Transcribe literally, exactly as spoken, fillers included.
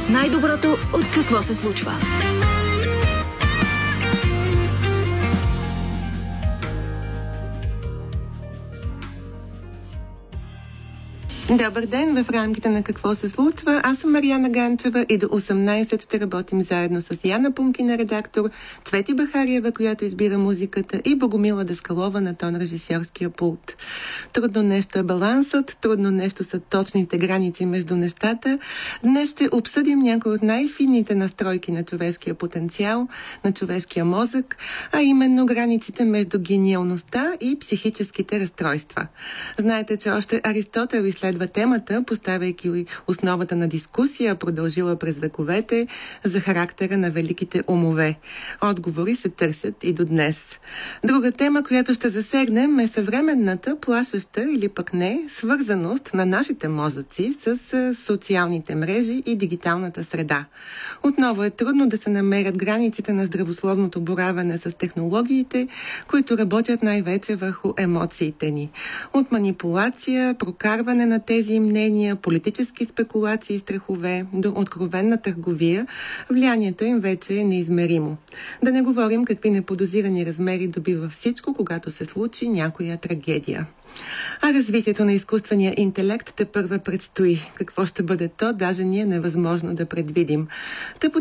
Най-доброто от какво се случва. Добър ден в рамките на Какво се случва. Аз съм Мариана Ганчева и до осемнайсет ще работим заедно с Яна Пумкина, редактор, Цвети Бахариева, която избира музиката, и Богомила Даскалова на тон режисьорския пулт. Трудно нещо е балансът, трудно нещо са точните граници между нещата. Днес ще обсъдим някои от най-финните настройки на човешкия потенциал, на човешкия мозък, а именно границите между гениалността и психическите разстройства. Знаете, че още Аристотел изследва темата, поставяйки основата на дискусия, продължила през вековете, за характера на великите умове. Отговори се търсят и до днес. Друга тема, която ще засегнем, е съвременната, плашеща или пък не, свързаност на нашите мозъци с социалните мрежи и дигиталната среда. Отново е трудно да се намерят границите на здравословното боравене с технологиите, които работят най-вече върху емоциите ни. От манипулация, прокарване на тези мнения, политически спекулации и страхове до откровенна търговия, влиянието им вече е неизмеримо. Да не говорим какви неподозирани размери добива всичко, когато се случи някоя трагедия. А развитието на изкуствения интелект тепърва предстои. Какво ще бъде то, даже ни е невъзможно да предвидим. Та по